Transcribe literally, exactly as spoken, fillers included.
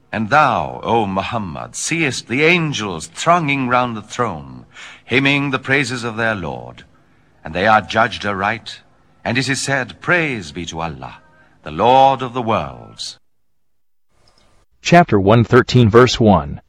And thou, O Muhammad, seest the angels thronging round the throne, hymning the praises of their Lord. And they are judged aright, and it is said, Praise be to Allah, the Lord of the worlds. Chapter one thirteen, verse one.